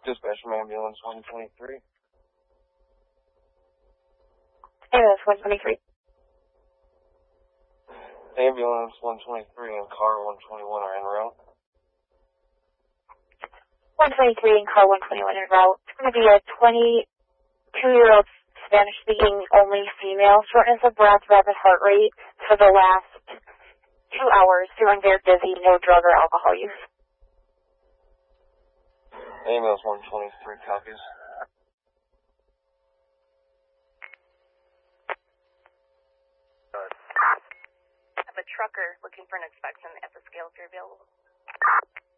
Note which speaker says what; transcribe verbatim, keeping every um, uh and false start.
Speaker 1: Dispatch from ambulance one twenty-three.
Speaker 2: Ambulance one twenty-three.
Speaker 1: Ambulance one twenty-three and car one twenty-one are en route.
Speaker 2: one twenty-three and car one twenty-one en route. It's going to be a twenty-two-year-old Spanish-speaking only female. Shortness of breath, rapid heart rate for the last two hours. Feeling very dizzy, no drug or alcohol use.
Speaker 1: Ambulance one twenty-three copies.
Speaker 3: I have a trucker looking for an inspection at the scale if you're available.